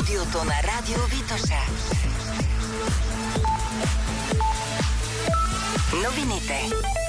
студиото на Радио Витоша. Новините.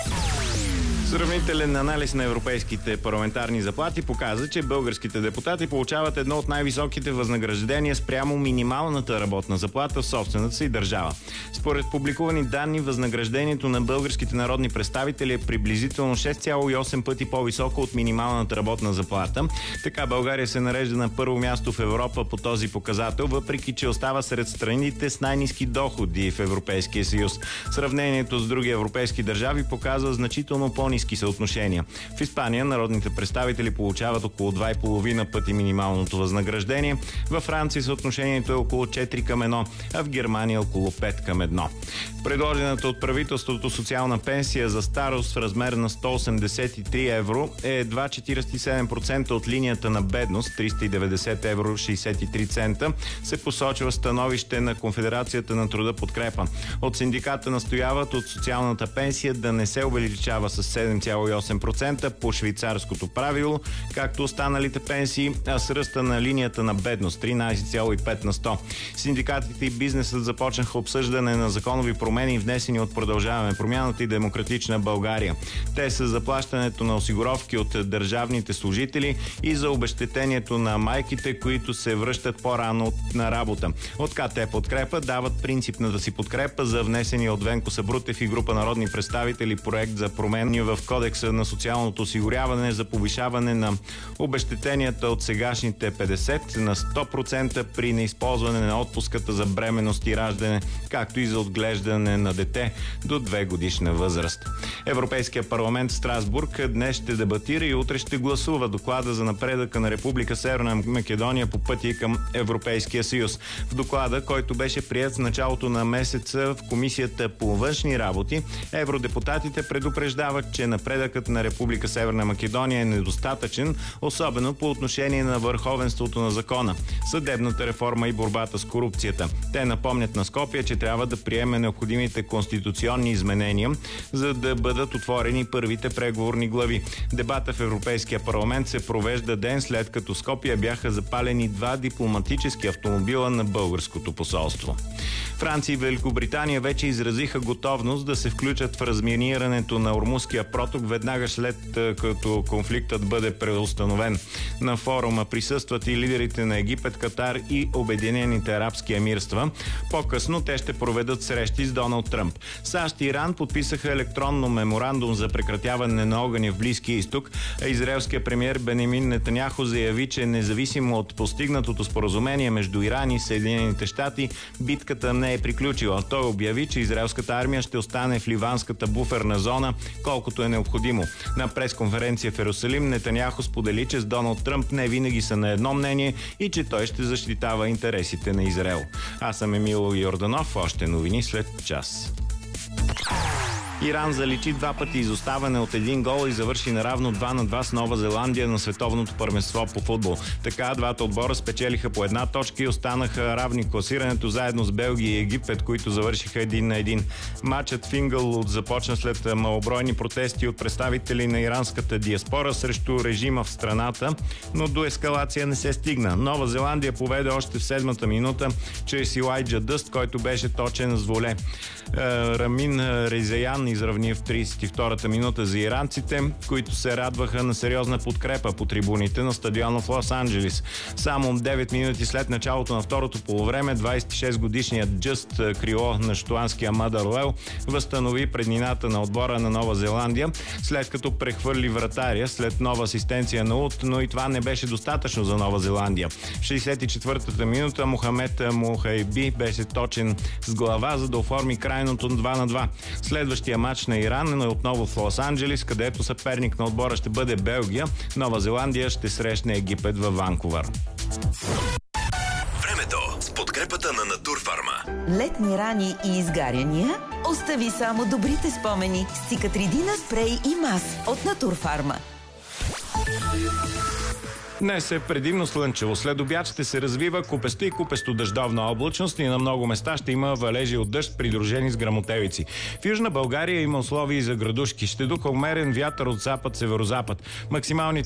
Сравнителен анализ на европейските парламентарни заплати показа, че българските депутати получават едно от най-високите възнаграждения спрямо минималната работна заплата в собствената си държава. Според публикувани данни, възнаграждението на българските народни представители е приблизително 6,8 пъти по-високо от минималната работна заплата. Така България се нарежда на първо място в Европа по този показател, въпреки че остава сред страните с най-ниски доходи в Европейския съюз. Сравнението с други европейски държави показва значително по-ниски съотношения. В Испания народните представители получават около 2,5 пъти минималното възнаграждение. Във Франция съотношението е около 4 към 1, а в Германия около 5 към 1. Предложената от правителството социална пенсия за старост в размер на 183 евро е едва 47% от линията на бедност, 390 евро 63 цента, се посочва становище на Конфедерацията на труда подкрепа. От синдиката настояват от социалната пенсия да не се увеличава с 7,8% по швейцарското правило, както останалите пенсии, а с ръста на линията на бедност 13,5 на 100. Синдикатите и бизнесът започнаха обсъждане на законови промени, внесени от Продължаваме промяната и Демократична България. Те са заплащането на осигуровки от държавните служители и за обезщетението на майките, които се връщат по-рано на работа. От КТ Подкрепа дават принципната си подкрепа за внесения от Венко Сабрутев и група народни представители проект за промени в Кодекса на социалното осигуряване за повишаване на обезщетенията от сегашните 50 на 100% при неизползване на отпуската за бременност и раждане, както и за отглеждане на дете до 2 годишна възраст. Европейския парламент в Страсбург днес ще дебатира и утре ще гласува доклада за напредъка на Република Северна Македония по пътя към Европейския съюз. В доклада, който беше приет в началото на месеца в Комисията по външни работи, евродепутатите предупреждават, че напредъкът на Република Северна Македония е недостатъчен, особено по отношение на върховенството на закона, съдебната реформа и борбата с корупцията. Те напомнят на Скопие, че трябва да приеме необходимите конституционни изменения, за да бъдат отворени първите преговорни глави. Дебата в Европейския парламент се провежда ден след като в Скопие бяха запалени 2 дипломатически автомобила на българското посолство. Франция и Великобритания вече изразиха готовност да се включат в разминирането на Ормузския проток веднага след като конфликтът бъде преустановен. На форума присъстват и лидерите на Египет, Катар и Обединените арабски емирства. По-късно те ще проведат срещи с Доналд Тръмп. САЩ и Иран подписаха електронно меморандум за прекратяване на огъня в Близкия изток, а израелският премиер Бенямин Нетаняху заяви, че независимо от постигнатото споразумение между Иран и Съединените щати, битката не е приключила. Той обяви, че израелската армия ще остане в ливанската буферна зона, колкото е необходимо. На пресконференция в Йерусалим Нетаняху сподели, че с Доналд Тръмп не винаги са на едно мнение и че той ще защитава интересите на Израел. Аз съм Емил Йорданов, още новини след час. Иран заличи 2 пъти изоставане от 1 гол и завърши наравно 2-2 с Нова Зеландия на световното първенство по футбол. Така двата отбора спечелиха по 1 точка и останаха равни в класирането заедно с Белгия и Египет, които завършиха 1-1. Матчът в Инглвуд започна след малобройни протести от представители на иранската диаспора срещу режима в страната, но до ескалация не се стигна. Нова Зеландия поведе още в 7-та минута чрез Илайджа Дъст, който беше точен с воле. Рамин Резеян изравни в 32-та минута за иранците, които се радваха на сериозна подкрепа по трибуните на стадиона в Лос-Анджелис. Само 9 минути след началото на второто полувреме 26-годишният Джъст крило на шотландския Мадъруел възстанови преднината на отбора на Нова Зеландия, след като прехвърли вратаря след нова асистенция на Ут, но и това не беше достатъчно за Нова Зеландия. В 64-та минута Мохамед Мухайби беше точен с глава, за да оформи крайното 2-2. Следващия матч на Иран е отново в Лос-Анджелис, където съперник на отбора ще бъде Белгия. Нова Зеландия ще срещне Египет във Ванкувър. Времето с подкрепата на Натурфарма. Летни рани и изгаряния? Остави само добрите спомени с Цикатридина спрей и мас от Натурфарма. Днес е предимно слънчево. След обяд ще се развива купеста и купесто дъждовна облачност и на много места ще има валежи от дъжд, придружени с гръмотевици. В Южна България има условия за градушки. Ще духа умерен вятър от запад-северозапад. Максималните